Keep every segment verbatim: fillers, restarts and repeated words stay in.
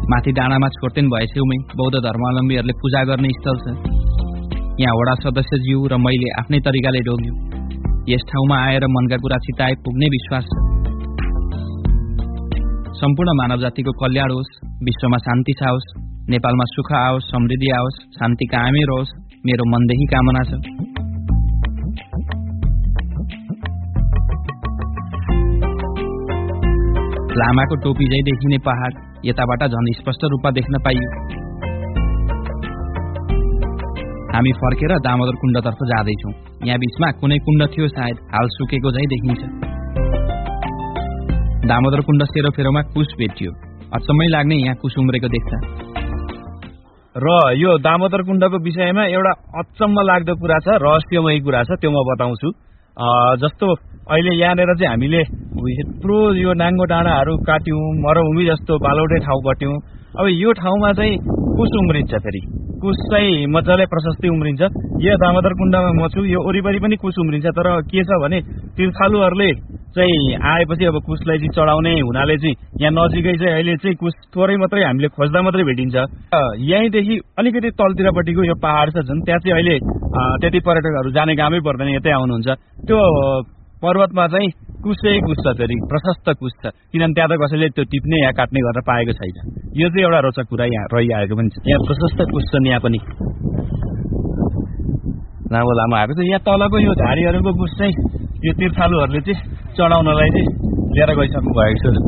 माथि डाँडामा छोर्तेन भए छेउमै बौद्ध धर्मावलम्बीहरूले पूजा गर्ने स्थल छ। यहाँ वडा सदस्यज्यू र मैले आफ्नै तरिकाले ढोग्यौं। यस ठाउँमा आएर मनका कुरा चिताए पुग्ने विश्वास छ। सम्पूर्ण मानव जातिको कल्याण होस्, विश्वमा शान्ति छाओस्, नेपालमा सुख आओस्, समृद्धि आओस्, शान्ति कायमै रहोस्, मेरो मनदेखि कामना छ। लामाको टोपी झैं देखिने पहाड यताबाट झन् स्पष्ट रूपमा देख्न पाइयो। हामी फर्केर दामोदर कुण्डतर्फ जाँदैछौँ। यहाँ बीचमा कुनै कुण्ड थियो, सायद हाल सुकेको झैं देखिन्छ। दामोदर कुण्ड सेरोफेरोमा कुश भेटियो। अचम्मै लाग्ने यहाँ कुश उम्रेको देख्छ। र यो दामोदर कुण्डको विषयमा एउटा अचम्म लाग्दो कुरा छ, रहस्यमय कुरा छ, त्यो म बताउँछु। जस्तो अहिले यहाँनिर चाहिँ हामीले यत्रो यो नाङ्गो डाँडाहरू काट्यौं, मरुभूमि जस्तो बालौटे ठाउँ कट्यौं। अब यो ठाउँमा चाहिँ कुश उम्रिन्छ, फेरि कुश चाहिँ मजाले प्रशस्ति उम्रिन्छ। यो दामोदर कुण्डमा म छु, यो वरिपरि पनि कुश उम्रिन्छ। तर के छ भने तीर्थालुहरूले चाहिँ आएपछि अब कुशलाई चाहिँ चढाउने हुनाले चाहिँ यहाँ नजिकै चाहिँ अहिले चाहिँ कुश थोरै मात्रै हामीले खोज्दा मात्रै भेटिन्छ। यहीँदेखि अलिकति तलतिरपट्टिको यो पहाड छ, झन् त्यहाँ चाहिँ अहिले त्यति पर्यटकहरू जाने कामै पर्दैन, यतै आउनुहुन्छ। त्यो पर्वतमा चाहिँ कुशै कुश छ, फेरि प्रशस्त कुश छ, किनभने त्यहाँ त कसैले त्यो टिप्ने या काट्ने गरेर पाएको छैन। यो चाहिँ एउटा रोचक कुरा यहाँ रहिआएको पनि छ। यहाँ प्रशस्त कुश छन्, यहाँ पनि लामो लामो आएको छ। यहाँ तलको यो झाडीहरूको कुश चाहिँ यो तीर्थालुहरूले चाहिँ चढाउनलाई चाहिँ लिएर गइसक्नु भएको छ।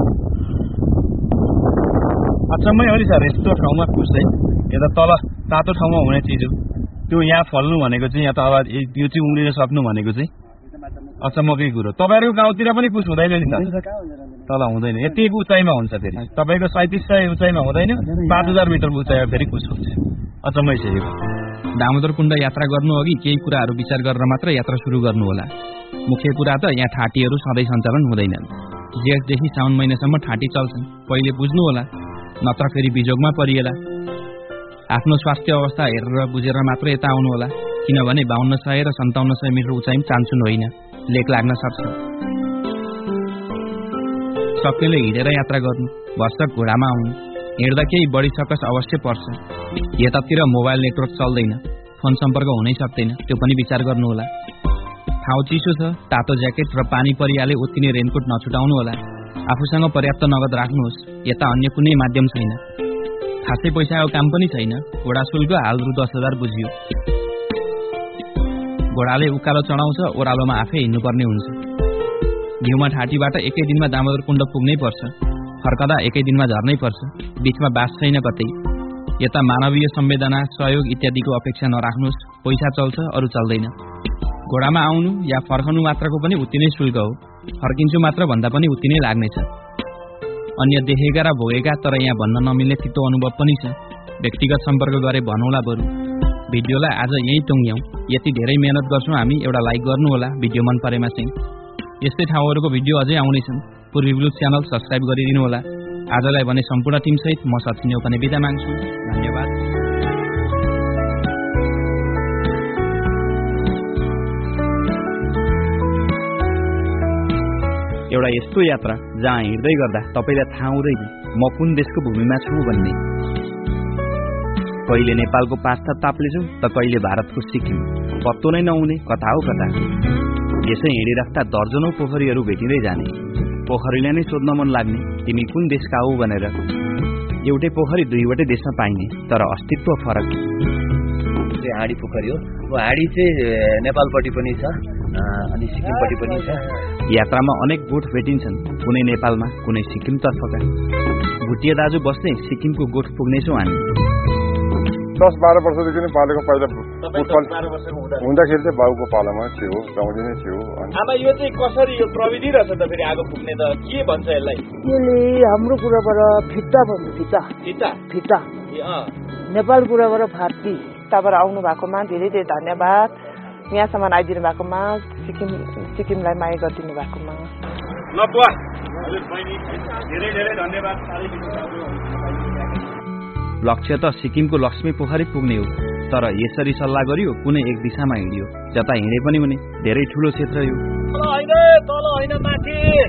अचम्मै हो नि सर, यस्तो ठाउँमा कुश चाहिँ यता तल तातो ठाउँमा हुने चिज हो। त्यो यहाँ फल्नु भनेको चाहिँ यहाँ तल यो चाहिँ उम्रिन सक्नु भनेको चाहिँ अचम्मकै कुरो। तपाईँहरूको गाउँतिर पनि कुश हुँदैन नि सर? तल हुँदैन, यति उचाइमा हुन्छ। फेरि तपाईँको सैतिस सय उचाइमा हुँदैन, पाँच हजार मिटर उचाइमा फेरि कुश हुन्छ। अचम्मै छ यो। दामोदर कुण्ड यात्रा गर्नु अघि केही कुराहरू विचार गरेर मात्र यात्रा सुरु गर्नु होला। मुख्य कुरा त यहाँ ठाटीहरू सधैँ सञ्चालन हुँदैनन्। जेठदेखि साउन महिनासम्म ठाटी चल्छन्, पहिले बुझ्नु होला, नत्र फेरि बिजोगमा परिएला। आफ्नो स्वास्थ्य अवस्था हेरेर बुझेर मात्र यता आउनु होला, किनभने बाहन्न सय र सन्ताउन्न सय मिटर उचाइमा चान्सुन होइन, लेक लाग्न सक्छ। सक्नेले हिँडेर यात्रा गर्नु, भर्सक घोडामा आउनु। हिँड्दा केही बढी सकस अवश्य पर्छ। यतातिर मोबाइल नेटवर्क चल्दैन, फोन सम्पर्क हुनै सक्दैन, त्यो पनि विचार गर्नु होला। ठाउँ चिसो छ, तातो ज्याकेट र पानी परिहाले उत्तिने रेनकोट नछुटाउनु होला। आफूसँग पर्याप्त नगद राख्नुहोस्, यता अन्य कुनै माध्यम छैन। खासै पैसाको काम पनि छैन। घोडा शुल्क हाल रु दस हजार बुझियो। घोडाले उकालो चढाउँछ, ओह्रालोमा आफै हिँड्नुपर्ने हुन्छ। घिउमा ठाटीबाट एकै दिनमा दामोदर कुण्ड पुग्नै पर्छ, फर्कदा एकै दिनमा झर्नै पर्छ। बीचमा बास छैन कतै। यता मानवीय संवेदना, सहयोग इत्यादिको अपेक्षा नराख्नुहोस्, पैसा चल्छ, अरू चल्दैन। घोडामा आउनु या फर्कनु मात्रको पनि उति नै शुल्क हो। फर्किन्छु मात्र भन्दा पनि उति नै लाग्नेछ। अन्य देखेका र भोगेका तर यहाँ भन्न नमिल्ने तितो अनुभव पनि छ। व्यक्तिगत सम्पर्क गरे भनौँला बरु। भिडियोलाई आज यहीँ टुङ्ग्यौँ। यति धेरै मेहनत गर्छौँ हामी, एउटा लाइक गर्नु होला भिडियो मन परेमा चाहिँ। यस्तै ठाउँहरूको भिडियो अझै आउनेछन्। पूर्वी ब्लग च्यानल सब्स्क्राइब गरिदिनु होला। आजलाई भने सम्पूर्ण टिमसहित म सचिन नेउपाने बिदा माग्छु। धन्यवाद। एउटा यस्तो यात्रा जहाँ हिँड्दै गर्दा तपाईँलाई थाहा हुँदैन म कुन देशको भूमिमा छु भन्ने। कहिले नेपालको पाँचथर ताप्लेछु त कहिले भारतको सिक्किम, पत्तो नै नहुने कता हो कता। यसै हिँडिराख्दा दर्जनौं पोखरीहरू भेटिँदै जाने। पोखरीलाई नै सोध्न मन लाग्ने, तिमी कुन देशका हौ भनेर। एउटै पोखरी दुईवटै देशमा पाइने, तर अस्तित्व फरक। हाँडी पोखरी हो। हाँडी चाहिँ नेपालपट्टि पनि छ अनि सिक्किमपट्टि पनि छ। यात्रामा अनेक गोठ भेटिन्छन्, कुनै नेपालमा कुनै सिक्किमतर्फका। भुटिया दाजु बस्ने सिक्किमको गोठ पुग्नेछौँ हामी। दस बाह्र वर्षदेखि नै पालेको। पहिला हुँदाखेरि चाहिँ बाउको पालामा थियो, गाउँले नै थियो। आमा यो चाहिँ कसरी यो प्रविधि रहेछ त फेरि आगो फुक्ने त के भन्छ यसलाई? यसले हाम्रो कुराबाट फिट्टा भन्छ। फिट्टा फिट्टा फिट्टा नेपाल कुराबाट फाटी। यताबाट आउनु भएकोमा धेरै धेरै धन्यवाद। यहाँसम्म आइदिनु भएकोमा, सिक्किम सिक्किमलाई माया गरिदिनु भएकोमा ल बुवा धेरै धेरै धन्यवाद। लक्ष्य त सिक्किमको लक्ष्मी पोखरी पुग्ने हो, तर यसरी सल्लाह गरियो कुनै एक दिशामा हिँडियो। जता हिँडे पनि हुने, धेरै ठुलो क्षेत्र यो। तल होइन, तल होइन, माथि।